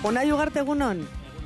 Unai Ugarte, egunon.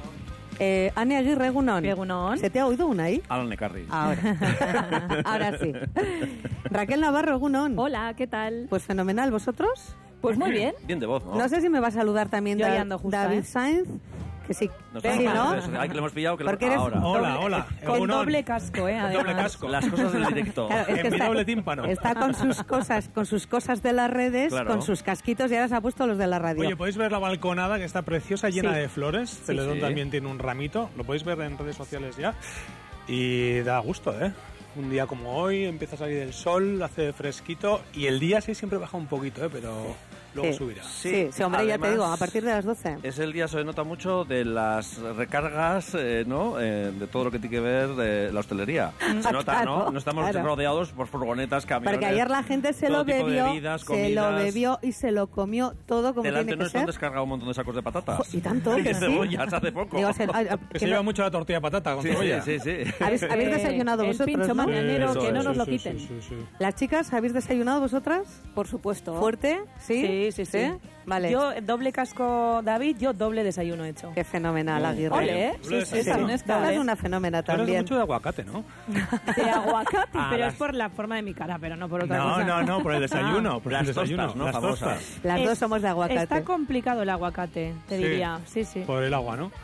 Ane Aguirre, egunon. Egunon. ¿Se te ha oído, Unai? Alan Necarri. Ahora. Ahora sí. Raquel Navarro, egunon. Hola, ¿qué tal? Pues fenomenal, ¿vosotros? Pues muy bien. Bien de voz, ¿no? No sé si me va a saludar también Yo ahí ando justa, David Sainz, que sí. Nos Sí, vamos, ¿no? Ay, que le hemos pillado, que Porque le... eres ahora. Hola. Con Egunon. doble casco, además. Doble casco. Las cosas del directo. Claro, es que En mi doble tímpano. está con sus cosas de las redes, Claro. con sus casquitos y ahora se ha puesto los de la radio. Oye, podéis ver la balconada que está preciosa, llena Sí. de flores. Celedón sí. también tiene un ramito. Lo podéis ver en redes sociales ya. Y da gusto, ¿eh? Un día como hoy empieza a salir el sol, hace fresquito y el día sí siempre baja un poquito, ¿eh? Pero luego Sí. subirá. Sí, hombre, ya te Además, digo, a partir de las 12. Es el día, se nota mucho de las recargas, ¿no? De todo lo que tiene que ver de la hostelería. Se nota, Claro, ¿no? No estamos claro. rodeados por furgonetas, camiones. Porque ayer la gente se todo lo tipo de bebió, bebidas, se lo comidas. bebió y se lo comió todo como Delante tiene que nuestro han ser. descargado un montón de sacos de patatas. Y tanto Y que de sí. cebollas hace poco. Digo, Que se lleva mucho la tortilla de patata con Sí, cebolla. sí. ¿Habéis desayunado el vosotros, pincho no? mañanero, Eso que no es, nos lo Sí, quiten. sí. Las chicas, ¿habéis desayunado vosotras? Por supuesto. ¿Fuerte? ¿Sí? Sí. Vale. Yo, doble casco David, yo doble desayuno hecho. Qué fenomenal, Aguirre. Ole, Doble sí, desayuno. esa Es una fenómena Tú eres también. mucho de aguacate, ¿no? De aguacate, Ah, pero las- es por la forma de mi cara, pero no por otra cosa. No, por el desayuno. Por el Las desayuno. tostas, ¿no? Las Famosas. tostas. Las dos somos de aguacate. Está complicado el aguacate, te Sí. diría. Sí. Por el agua, ¿no?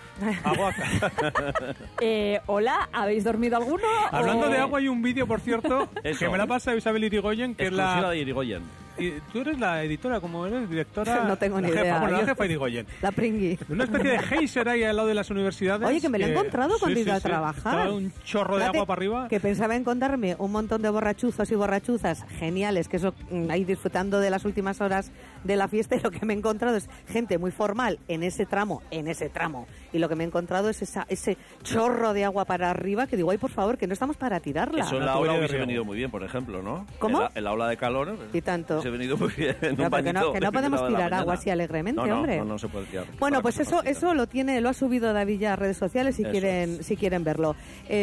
Aguacate. Hola, ¿habéis dormido alguno? Hablando o- de agua, hay un vídeo, por cierto, Eso. que me la pasa Isabel Irigoyen, que es Exclusiva la... de Irigoyen. Y tú eres la editora, como eres directora... No tengo ni la jefa, idea. Bueno, la Yo- jefa Irigoyen. La pringui. Una especie de geyser ahí al lado de las universidades. Oye, que me lo he encontrado cuando he ido a trabajar. Estaba un chorro de Fíjate agua para arriba. Que pensaba encontrarme un montón de borrachuzos y borrachuzas geniales, que eso ahí disfrutando de las últimas horas de la fiesta, y lo que me he encontrado es gente muy formal en ese tramo. Y lo que me he encontrado es ese chorro de agua para arriba, que digo, ay, por favor, que no estamos para tirarla. Eso en La la tubería aula de hubiese riego. venido muy bien, por ejemplo, ¿no? ¿Cómo? En la aula de calor. Y tanto. Se ha venido muy bien. No, porque no podemos tirar agua así alegremente, hombre. No se puede tirar. Bueno, Para pues que se nos eso lo ha subido David ya a redes sociales si Eso quieren verlo.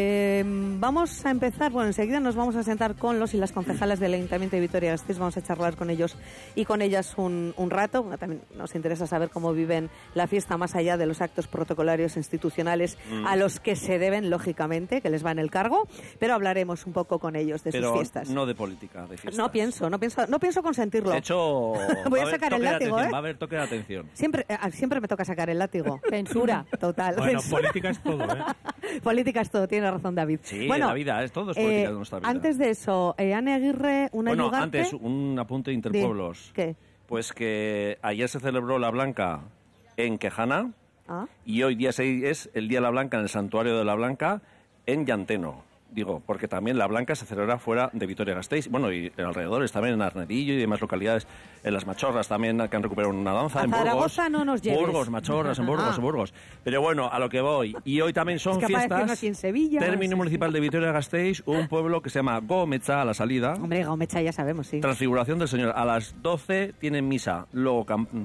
Vamos a empezar, bueno, enseguida nos vamos a sentar con los y las concejales del Ayuntamiento de Vitoria-Gasteiz, vamos a charlar con ellos y con ellas un rato. Bueno, también nos interesa saber cómo viven la fiesta más allá de los actos protocolarios institucionales a los que se deben, lógicamente, que les va en el cargo, pero hablaremos un poco con ellos de Pero sus fiestas. no de política, de fiestas. No pienso consentirlo. De hecho, Voy va a haber sacar el toque de látigo, atención, ¿eh? Va a haber toque de atención. Siempre me toca sacar el látigo. Censura. Total. Bueno, Censura. política es todo, ¿eh? Política es todo, tiene razón David. Sí, bueno, la vida, todo es política de nuestra vida. Antes de eso, Ane Aguirre, Bueno, Ugarte... antes, un apunte interpueblos. ¿Qué? Pues que ayer se celebró la Blanca en Quejana Ah, y hoy día 6 es el Día de la Blanca en el Santuario de la Blanca en Llanteno. Digo, porque también la Blanca se celebra fuera de Vitoria-Gasteiz, bueno, y en alrededores, también en Arnedillo y demás localidades, en las Machorras también que han recuperado una danza, A en Zaragoza Burgos. no nos lleves. Burgos, Machorras, en Burgos, Ah. en Burgos. Pero bueno, a lo que voy. Y hoy también son Es que para fiestas. decirnos aquí en Sevilla. Término municipal de Vitoria-Gasteiz, un pueblo que se llama Gomecha, a la salida. hombre, Gaumecha ya sabemos, sí. Transfiguración del Señor. A las 12 tienen misa. Luego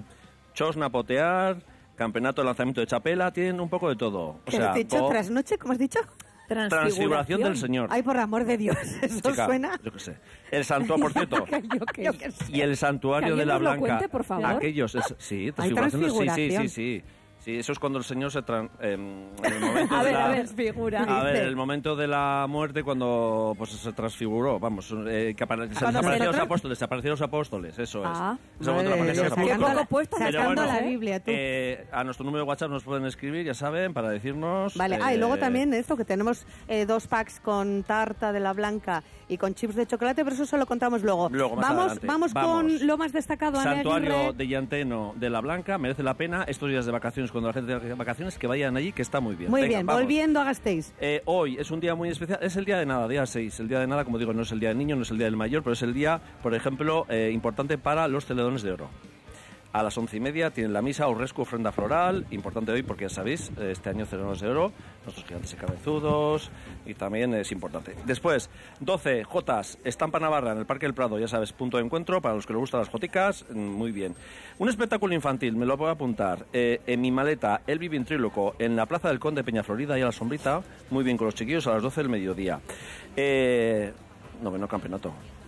chosna potear, campeonato de lanzamiento de chapela, tienen un poco de todo. O ¿Qué has dicho? ¿Trasnoche? ¿Cómo has dicho? Transfiguración del Señor. Ay, por amor de Dios, ¿eso Chica, suena? yo qué sé. El santuario, por cierto. Yo qué sé. Y el santuario Que de alguien la nos lo Blanca. cuente, por favor. Aquellos, sí, Hay transfiguración. Sí. Sí, eso es cuando el Señor en el momento A de ver, la... a ver, figura. A ver, Dice. el momento de la muerte cuando pues se transfiguró, vamos, que se Cuando desaparecieron se los lo apóstoles, desaparecieron los apóstoles, eso es. Ah, Ese momento de Madre de aparecer los Dios, apóstoles. Qué poco puesto Pero sacando bueno, la Biblia, tú. a nuestro número de WhatsApp nos pueden escribir, ya saben, para decirnos... Vale, y luego también esto, que tenemos 2 packs con tarta de la Blanca y con chips de chocolate, pero eso se lo contamos luego. Luego, más adelante. Vamos con lo más destacado, Ane Santuario Aguirre. de Llanteno de la Blanca, merece la pena estos días de vacaciones, cuando la gente de vacaciones, que vayan allí, que está muy bien. Muy Venga, bien, vamos. volviendo a Gasteiz. Hoy es un día muy especial, es el día de nada, día 6. El día de nada, como digo, no es el día del niño, no es el día del mayor, pero es el día, por ejemplo, importante para los Celedones de Oro. A las 11:30 tienen la misa, Urrescu, ofrenda floral, importante hoy porque ya sabéis, este año Celedones de Oro, nuestros gigantes y cabezudos, y también es importante. Después, 12, Jotas, Estampa Navarra en el Parque del Prado, ya sabes, punto de encuentro para los que les gustan las joticas, muy bien. Un espectáculo infantil, me lo voy a apuntar, en mi maleta, El Vivintríloco, en la Plaza del Conde Peñaflorida, y a la sombrita, muy bien con los chiquillos a las 12 del mediodía. Noveno campeonato.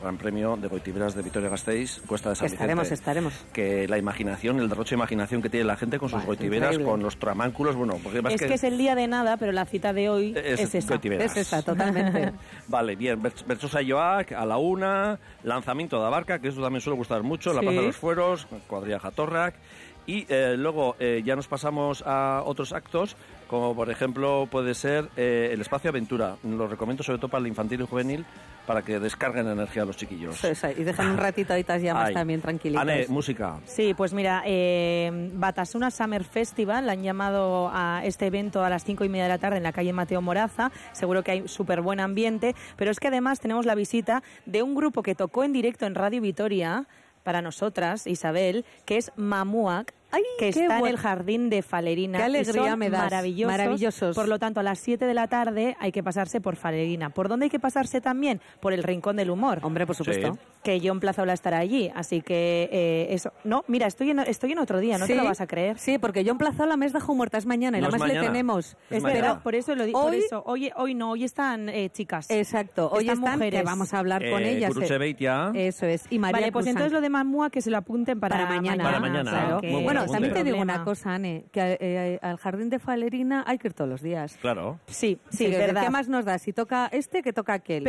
Gran Premio de Goitiberas de Vitoria-Gasteiz, Cuesta de San Vicente. Estaremos. Que la imaginación, el derroche de imaginación que tiene la gente con sus goitiberas, increíble. con los tramánculos, bueno, porque Es que es el día de nada, pero la cita de hoy es esa. goitiberas. Es esa, totalmente. Vale, bien, Berchosa Joac a la 1, lanzamiento de Abarca, que eso también suele gustar mucho, la Sí. Plaza de los Fueros, cuadrilla Jatorrac, y luego ya nos pasamos a otros actos, como por ejemplo puede ser el Espacio Aventura. Lo recomiendo sobre todo para el infantil y juvenil, para que descarguen energía a los chiquillos. Y dejan un ratito ahí las llamas Ay. también tranquilitos. Ane, música. Sí, pues mira, Batasuna Summer Festival, han llamado a este evento a las 5:30 de la tarde en la calle Mateo Moraza. Seguro que hay súper buen ambiente, pero es que además tenemos la visita de un grupo que tocó en directo en Radio Vitoria para nosotras, Isabel, que es Mamuac, que está en el jardín de Falerina. Qué alegría y son me das. Maravillosos. Por lo tanto, a las 7 de la tarde hay que pasarse por Falerina. ¿Por dónde hay que pasarse también? Por el Rincón del Humor. Hombre, por supuesto. Sí. Que John Plazola estará allí, así que eso. No, mira, estoy en otro día, no te lo vas a creer. Sí, porque John Plazola me deja muerta, es mañana y No nada es más le mañana. tenemos. Es Pero mañana. por eso lo digo. Hoy- Hoy no, hoy están chicas. Exacto, hoy Están están, mujeres. que vamos a hablar con ellas. Gurutze Beitia. Eso es. Y María Vale, pues Cruzan. entonces lo de Mamua que se lo apunten para mañana. Para mañana. claro, Muy que- buen Bueno, apunte. también te digo problema. una cosa, Ane, que al jardín de Falerina hay que ir todos los días. Claro. Sí, Sí, verdad. ¿qué más nos da? Si toca este, que toca aquel.